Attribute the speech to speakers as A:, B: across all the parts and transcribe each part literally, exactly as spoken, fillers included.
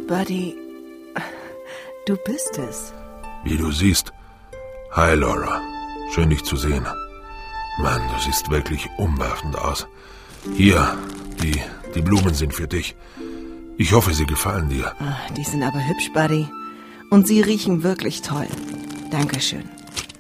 A: Buddy, du bist es.
B: Wie du siehst. Hi, Laura. Schön, dich zu sehen. Mann, du siehst wirklich umwerfend aus. Hier, die, die Blumen sind für dich. Ich hoffe, sie gefallen dir.
A: Oh, die sind aber hübsch, Buddy. Und sie riechen wirklich toll. Dankeschön.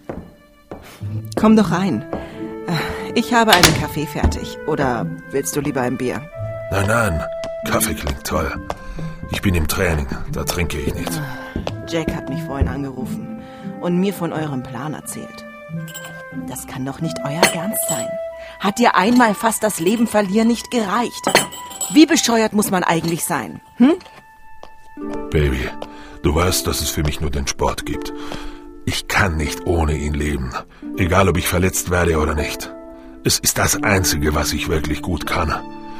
A: Komm doch rein. Ich habe einen Kaffee fertig. Oder willst du lieber ein Bier?
B: Nein, nein. Kaffee klingt toll. Ich bin im Training. Da trinke ich nichts.
A: Jack hat mich vorhin angerufen und mir von eurem Plan erzählt. Das kann doch nicht euer Ernst sein. Hat dir einmal fast das Leben verlieren nicht gereicht? Wie bescheuert muss man eigentlich sein? Hm?
B: Baby, du weißt, dass es für mich nur den Sport gibt. Ich kann nicht ohne ihn leben. Egal, ob ich verletzt werde oder nicht. Es ist das Einzige, was ich wirklich gut kann.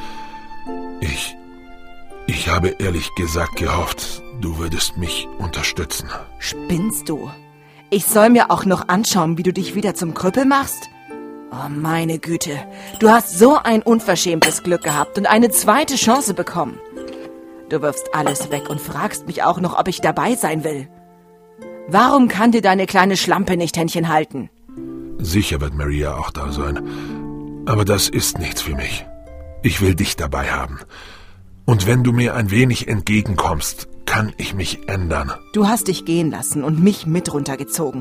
B: Ich... Ich habe ehrlich gesagt gehofft, du würdest mich unterstützen.
A: Spinnst du? Ich soll mir auch noch anschauen, wie du dich wieder zum Krüppel machst? Oh, meine Güte. Du hast so ein unverschämtes Glück gehabt und eine zweite Chance bekommen. Du wirfst alles weg und fragst mich auch noch, ob ich dabei sein will. Warum kann dir deine kleine Schlampe nicht Händchen halten?
B: Sicher wird Maria auch da sein. Aber das ist nichts für mich. Ich will dich dabei haben. Und wenn du mir ein wenig entgegenkommst, kann ich mich ändern.
A: Du hast dich gehen lassen und mich mit runtergezogen.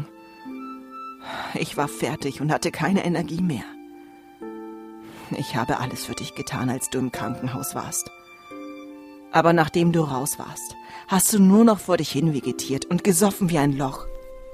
A: Ich war fertig und hatte keine Energie mehr. Ich habe alles für dich getan, als du im Krankenhaus warst. Aber nachdem du raus warst, hast du nur noch vor dich hin vegetiert und gesoffen wie ein Loch.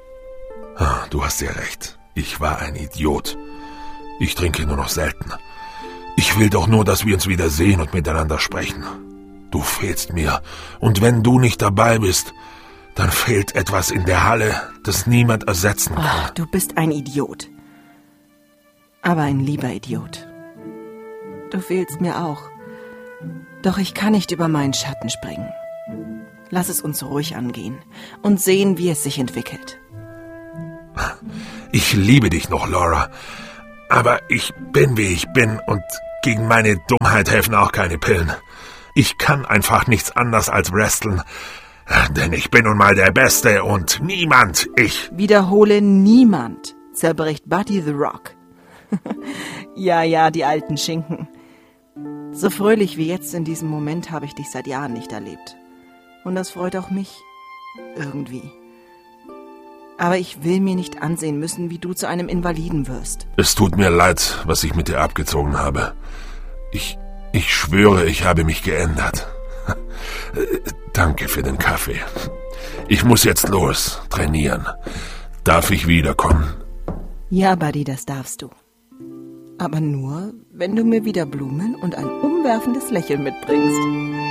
B: Du hast sehr recht. Ich war ein Idiot. Ich trinke nur noch selten. Ich will doch nur, dass wir uns wieder sehen und miteinander sprechen. Du fehlst mir. Und wenn du nicht dabei bist, dann fehlt etwas in der Halle, das niemand ersetzen kann.
A: Ach, du bist ein Idiot. Aber ein lieber Idiot. Du fehlst mir auch. Doch ich kann nicht über meinen Schatten springen. Lass es uns ruhig angehen und sehen, wie es sich entwickelt.
B: Ich liebe dich noch, Laura. Aber ich bin, wie ich bin, und gegen meine Dummheit helfen auch keine Pillen. Ich kann einfach nichts anderes als wresteln. Denn ich bin nun mal der Beste und niemand, ich...
A: Wiederhole, niemand zerbricht Buddy the Rock. Ja, ja, die alten Schinken. So fröhlich wie jetzt in diesem Moment habe ich dich seit Jahren nicht erlebt. Und das freut auch mich. Irgendwie. Aber ich will mir nicht ansehen müssen, wie du zu einem Invaliden wirst.
B: Es tut mir leid, was ich mit dir abgezogen habe. Ich, ich schwöre, ich habe mich geändert. Danke für den Kaffee. Ich muss jetzt los, trainieren. Darf ich wiederkommen?
A: Ja, Buddy, das darfst du. Aber nur, wenn du mir wieder Blumen und ein umwerfendes Lächeln mitbringst.